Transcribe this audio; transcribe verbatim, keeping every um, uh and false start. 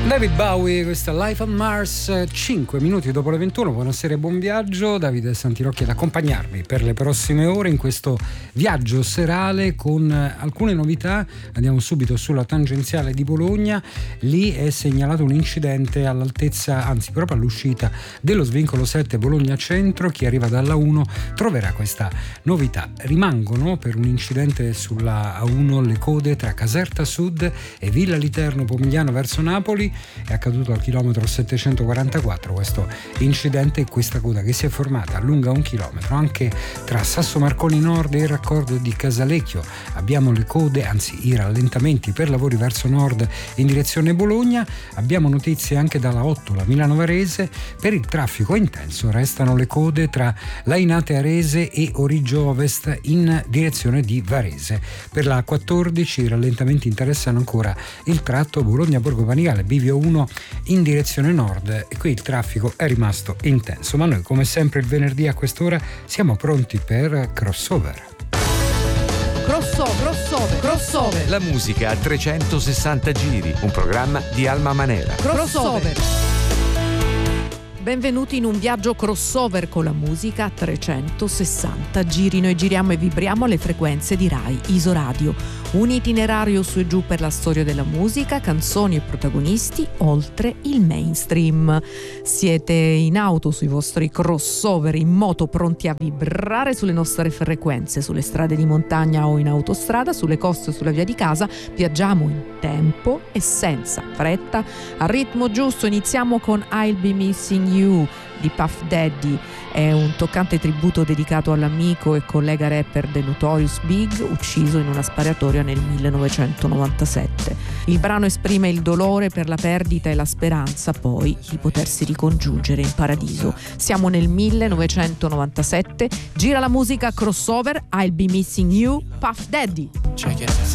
David Bowie, questa Life on Mars, cinque minuti dopo le ventuno. Buonasera e buon viaggio. Davide Santirocchi ad accompagnarvi per le prossime ore in questo viaggio serale con alcune novità. Andiamo subito sulla tangenziale di Bologna. Lì è segnalato un incidente all'altezza, anzi proprio all'uscita dello svincolo sette Bologna Centro. Chi arriva dalla uno troverà questa novità. Rimangono per un incidente sulla A uno le code tra Caserta Sud e Villa Literno Pomigliano verso Napoli. È accaduto al chilometro settecentoquarantaquattro questo incidente e questa coda che si è formata lunga un chilometro anche tra Sasso Marconi Nord e il raccordo di Casalecchio. Abbiamo le code, anzi i rallentamenti per lavori verso nord in direzione Bologna. Abbiamo notizie anche dalla otto, la Milano Varese. Per il traffico intenso restano le code tra Lainate Arese e Origgio Ovest in direzione di Varese. Per la quattordici i rallentamenti interessano ancora il tratto Bologna Borgo Panigale Bivio uno in direzione nord e qui il traffico è rimasto intenso, ma noi come sempre il venerdì a quest'ora siamo pronti per Crossover. Crossover, crossover, crossover. La musica a trecentosessanta giri, un programma di Alma Manera. Crossover. Benvenuti in un viaggio crossover con la musica a trecentosessanta giri. Noi giriamo e vibriamo alle frequenze di Rai Isoradio. Un itinerario su e giù per la storia della musica, canzoni e protagonisti oltre il mainstream. Siete in auto sui vostri crossover, in moto pronti a vibrare sulle nostre frequenze, sulle strade di montagna o in autostrada, sulle coste o sulla via di casa. Viaggiamo in tempo e senza fretta, al ritmo giusto. Iniziamo con I'll Be Missing You di Puff Daddy. È un toccante tributo dedicato all'amico e collega rapper The Notorious Big, ucciso in una sparatoria nel millenovecentonovantasette. Il brano esprime il dolore per la perdita e la speranza poi di potersi ricongiungere in paradiso. Siamo nel millenovecentonovantasette, gira la musica crossover I'll Be Missing You, Puff Daddy. Check it.